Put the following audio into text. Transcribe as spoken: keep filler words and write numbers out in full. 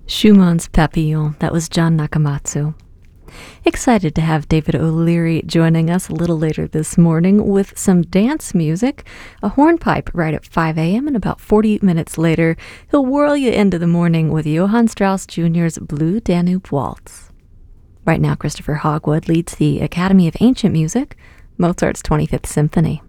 Schumann's Papillon. That was John Nakamatsu. Excited to have David O'Leary joining us a little later this morning with some dance music, a hornpipe right at five a.m. and about forty minutes later, he'll whirl you into the morning with Johann Strauss Junior's Blue Danube Waltz. Right now, Christopher Hogwood leads the Academy of Ancient Music, Mozart's twenty-fifth Symphony.